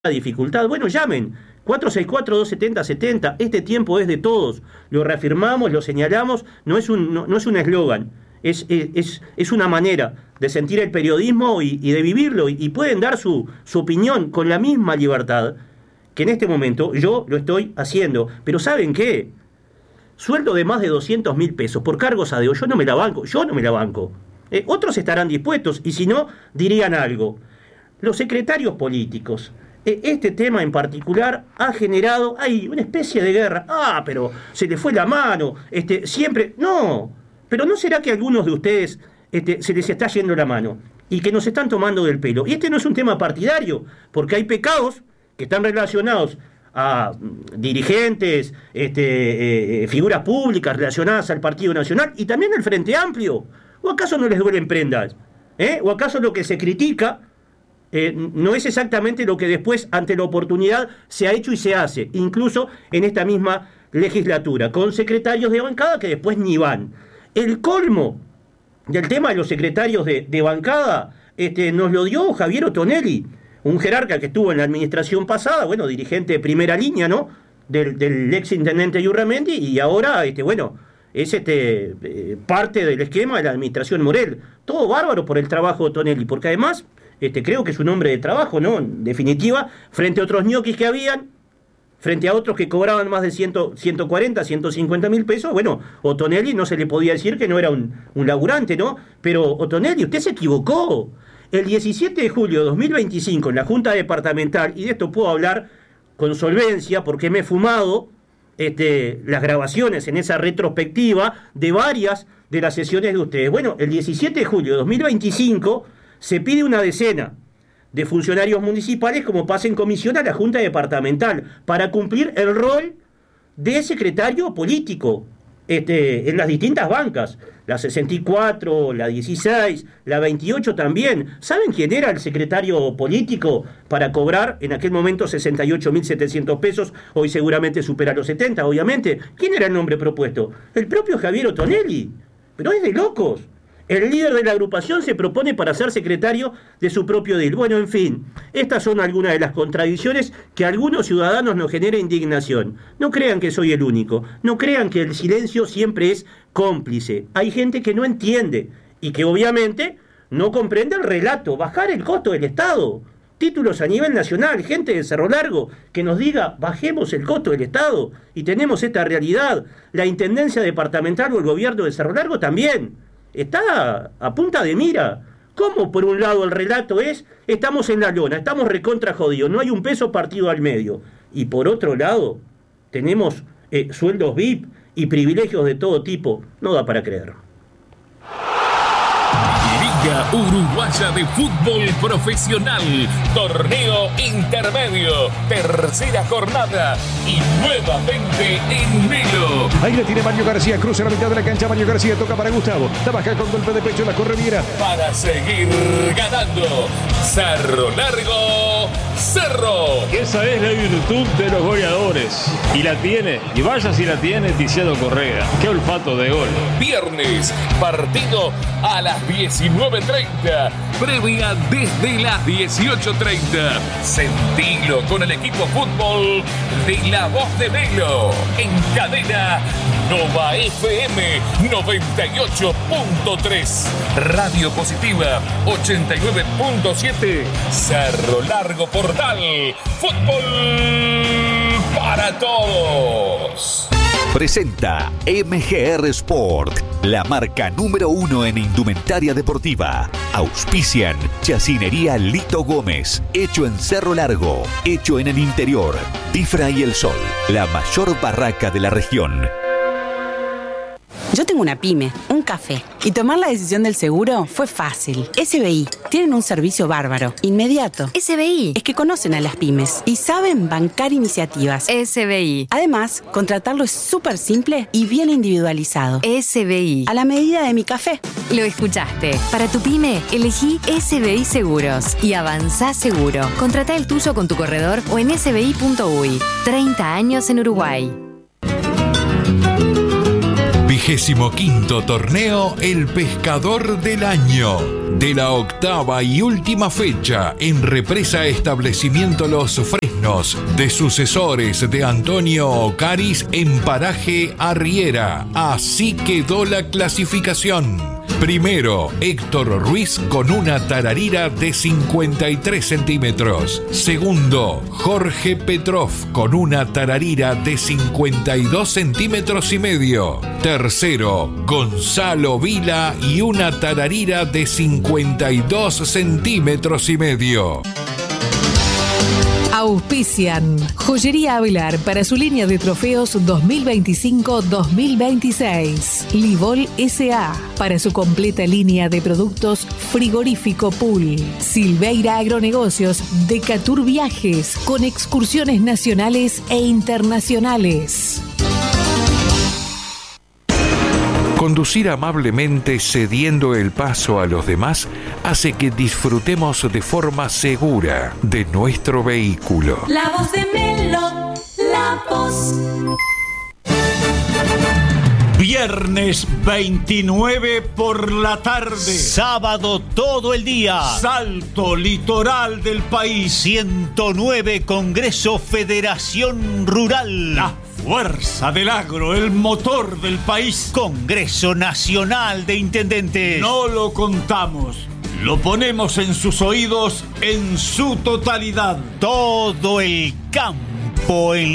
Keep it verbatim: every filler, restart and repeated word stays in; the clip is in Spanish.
dificultad, bueno, llamen cuatro seis cuatro, dos siete cero, siete cero. Este tiempo es de todos, lo reafirmamos, lo señalamos, no es un no, no es un eslogan, es, es, es una manera de sentir el periodismo y, y de vivirlo, y, y pueden dar su, su opinión con la misma libertad que en este momento yo lo estoy haciendo. Pero ¿saben qué? Sueldo de más de doscientos mil pesos por cargos a dedo, yo no me la banco, yo no me la banco. Eh, otros estarán dispuestos, y si no, dirían algo. Los secretarios políticos, este tema en particular ha generado, hay una especie de guerra. Ah, pero se le fue la mano, este, siempre, no, pero ¿no será que a algunos de ustedes este, se les está yendo la mano y que nos están tomando del pelo? Y este no es un tema partidario, porque hay pecados que están relacionados a dirigentes, este, eh, figuras públicas relacionadas al Partido Nacional y también al Frente Amplio. ¿O acaso no les duelen prendas? ¿Eh? ¿O acaso lo que se critica Eh, no es exactamente lo que después, ante la oportunidad, se ha hecho y se hace, incluso en esta misma legislatura, con secretarios de bancada que después ni van? El colmo del tema de los secretarios de, de bancada este, nos lo dio Javier Ottonelli, un jerarca que estuvo en la administración pasada, bueno, dirigente de primera línea, ¿no?, del, del ex intendente Yurramendi, y ahora, este, bueno, es este, eh, parte del esquema de la administración Morel. Todo bárbaro por el trabajo de Ottonelli, porque además Este, creo que es un hombre de trabajo, ¿no? En definitiva, frente a otros ñoquis que habían, frente a otros que cobraban más de cien, ciento cuarenta, ciento cincuenta mil pesos, bueno, Ottonelli no se le podía decir que no era un, un laburante, ¿no? Pero Ottonelli, usted se equivocó. El diecisiete de julio de dos mil veinticinco, en la Junta Departamental, y de esto puedo hablar con solvencia porque me he fumado este, las grabaciones en esa retrospectiva de varias de las sesiones de ustedes. Bueno, el diecisiete de julio de dos mil veinticinco... se pide una decena de funcionarios municipales como pasen comisión a la Junta Departamental para cumplir el rol de secretario político este, en las distintas bancas, la sesenta y cuatro, la dieciséis, la veintiocho también. ¿Saben quién era el secretario político para cobrar en aquel momento sesenta y ocho mil setecientos pesos? Hoy seguramente supera los setenta, obviamente. ¿Quién era el nombre propuesto? El propio Javier Ottonelli. Pero es de locos. El líder de la agrupación se propone para ser secretario de su propio D I L. Bueno, en fin, estas son algunas de las contradicciones que a algunos ciudadanos nos genera indignación. No crean que soy el único, no crean que el silencio siempre es cómplice. Hay gente que no entiende y que obviamente no comprende el relato, bajar el costo del Estado. Títulos a nivel nacional, gente de Cerro Largo que nos diga, bajemos el costo del Estado, y tenemos esta realidad. La Intendencia Departamental o el gobierno de Cerro Largo también está a punta de mira. ¿Cómo por un lado el relato es, estamos en la lona, estamos recontra jodidos, no hay un peso partido al medio? Y por otro lado, tenemos eh, sueldos V I P y privilegios de todo tipo. No da para creer. Liga Uruguaya de Fútbol Profesional, torneo intermedio, tercera jornada y nuevamente en Melo. Ahí le tiene Mario García, cruza la mitad de la cancha, Mario García toca para Gustavo, trabaja con golpe de pecho, la corre Viera. Para seguir ganando, Cerro Largo, Cerro. Esa es la virtud de los goleadores, y la tiene, y vaya si la tiene Tiziano Correa. Qué olfato de gol. Viernes, partido a las diecinueve treinta, previa desde las dieciocho treinta. Sentilo con el equipo fútbol de La Voz de Melo, en cadena Nova F M noventa y ocho punto tres, Radio Positiva ochenta y nueve punto siete, Cerro Largo Portal, fútbol para todos. Presenta M G R Sport, la marca número uno en indumentaria deportiva. Auspician Chacinería Lito Gómez, hecho en Cerro Largo, hecho en el interior. Difra y El Sol, la mayor barraca de la región. Yo tengo una pyme, un café, y tomar la decisión del seguro fue fácil. S B I, tienen un servicio bárbaro, inmediato. S B I. Es que conocen a las pymes y saben bancar iniciativas. S B I. Además, contratarlo es súper simple y bien individualizado. S B I. A la medida de mi café. Lo escuchaste. Para tu pyme, elegí S B I Seguros y avanzá seguro. Contratá el tuyo con tu corredor o en s b i punto u y. treinta años en Uruguay. Vigésimo quinto torneo El Pescador del Año. de la octava y última fecha en Represa Establecimiento Los Fresnos de sucesores de Antonio Ocaris en Paraje Arriera. Así quedó la clasificación. Primero, Héctor Ruiz con una tararira de cincuenta y tres centímetros. Segundo, Jorge Petrov con una tararira de cincuenta y dos centímetros y medio. Tercero, Gonzalo Vila y una tararira de cincuenta y dos centímetros y medio. Auspician Joyería Avelar para su línea de trofeos dos mil veinticinco dos mil veintiséis. Livol S A para su completa línea de productos frigorífico pool. Silveira Agronegocios, Decatur Viajes con excursiones nacionales e internacionales. Conducir amablemente cediendo el paso a los demás hace que disfrutemos de forma segura de nuestro vehículo. La voz de Melo, la voz. Viernes veintinueve por la tarde. Sábado todo el día. Salto litoral del país. ciento nueve Congreso Federación Rural. La fuerza del agro, el motor del país. Congreso Nacional de Intendentes. No lo contamos, lo ponemos en sus oídos en su totalidad. Todo el campo en